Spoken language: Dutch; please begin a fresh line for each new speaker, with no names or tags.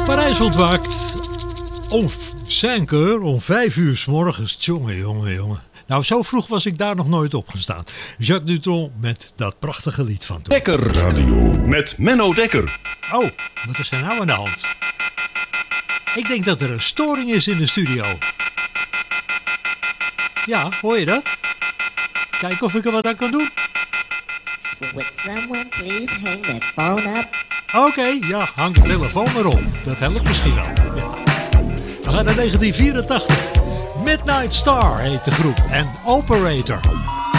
Parijs ontwaakt om 5 uur, om 5 uur 's morgens. Jongen. Nou, zo vroeg was ik daar nog nooit opgestaan. Jacques Dutronc met dat prachtige lied van toen.
Dekker Radio met Menno Dekker.
Oh, wat is er nou aan de hand? Ik denk dat er een storing is in de studio. Ja, hoor je dat? Kijk of ik er wat aan kan doen.
Would someone please hang that phone up?
Oké, ja, hang de telefoon erop. Dat helpt misschien wel. Ja. We gaan naar 1984. Midnight Star heet de groep en Operator.